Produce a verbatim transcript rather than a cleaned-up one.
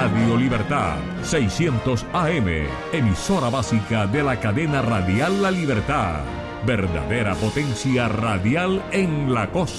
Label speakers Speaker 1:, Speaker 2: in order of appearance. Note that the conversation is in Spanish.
Speaker 1: Radio Libertad, seiscientos A M, emisora básica de la cadena radial La Libertad. Verdadera potencia radial en la costa.